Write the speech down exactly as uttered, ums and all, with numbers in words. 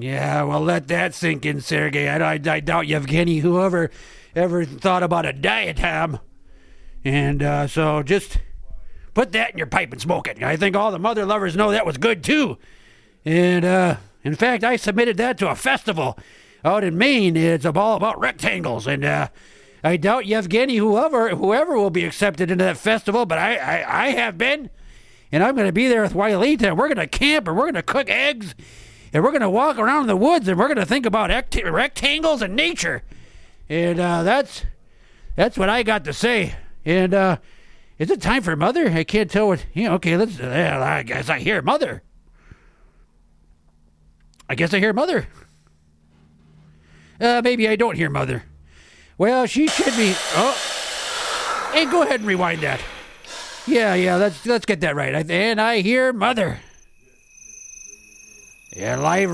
Yeah, well, let that sink in, Sergey. I, I, I doubt Yevgeny, whoever ever thought about a diet, Tom. And uh, so just put that in your pipe and smoke it. I think all the mother lovers know that was good, too. And, uh, in fact, I submitted that to a festival out in Maine. It's all about rectangles. And uh, I doubt Yevgeny, whoever whoever will be accepted into that festival, but I, I, I have been. And I'm going to be there with Wailita, and we're going to camp, and we're going to cook eggs, and we're going to walk around in the woods, and we're going to think about ect- rectangles and nature. And uh, that's that's what I got to say. And uh, is it time for Mother? I can't tell what... You know, okay, let's... Uh, I guess I hear Mother. I guess I hear Mother. Uh, maybe I don't hear Mother. Well, she should be... Oh. Hey, go ahead and rewind that. Yeah, yeah, let's let's get that right. And I hear Mother. Yeah, live